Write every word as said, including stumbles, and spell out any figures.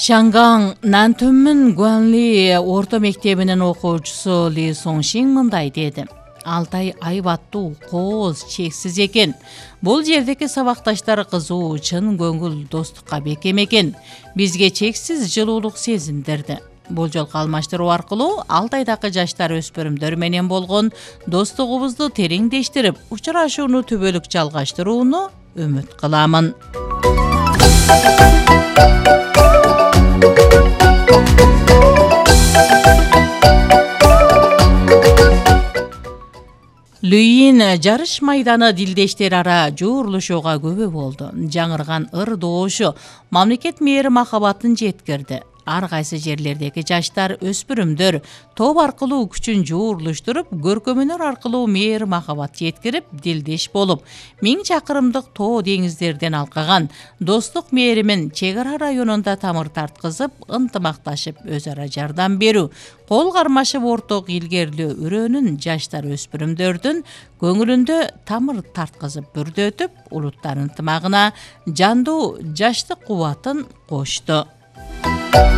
Шанган Нантөмүн Гуанли орто мектебинин окуучусу Ли Соңшин мындай деди. Алтай айбаттуу, кооз, чексиз экен. Бул жердеги сабакташтар кызуу, чын көңүл достукка бекем экен. Бизге чексиз жылуулук сезимдерди. Бул жолку алмаштыруу аркылуу Алтайдагы жаштар өспүрүмдөр менен болгон достугубузду тереңдештирип, учурашууну түбөлүк жалгаштырууну үмүт кыламын. Лүйин жарыш майданы дилдештер ара жуурулушууга көбү болду. Жаңырган ыр доошу мамлекет мээри махабатын жеткирди. Ар кайсы жерлердеги жаштар, өспүрүмдөр топ аркылуу күчүн жуурулуштуруп, көркөмөнөр аркылуу мээри махабат жеткирип, дилдеш болуп, миң чакырымдык тоо деңиздерден алкаган достук мээримин чек ара районунда тамыр тарткызып, ынтымакташып, өз ара жардам берүү, кол кармашып орток илгерилөө үрөөнүн жаштар өспүрүмдөрдүн көңүлүндө тамыр тарткызып бүрдөтүп, улуттар ынтымагына жандуу жаштык кубатын кошту.